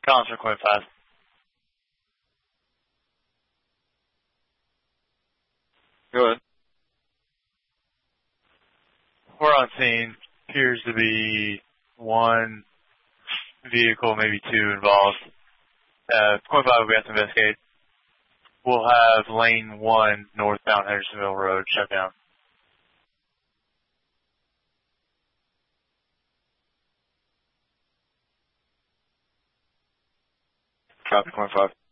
Collins for Point 5. Go ahead. We're on scene. Appears to be one vehicle, maybe two involved. Point 5 will be have to investigate. We'll have lane 1 northbound Hendersonville Road shut down. Copy, Point 5.